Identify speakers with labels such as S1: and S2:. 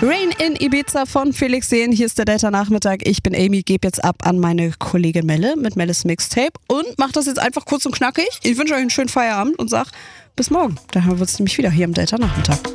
S1: Rain in Ibiza von Felix Jähn. Hier ist der Delta-Nachmittag. Ich bin Amy, gebe jetzt ab an meine Kollegin Melle mit Melles Mixtape und mach das jetzt einfach kurz und knackig. Ich wünsche euch einen schönen Feierabend und sag bis morgen. Dann hören wir uns nämlich wieder hier im Delta-Nachmittag.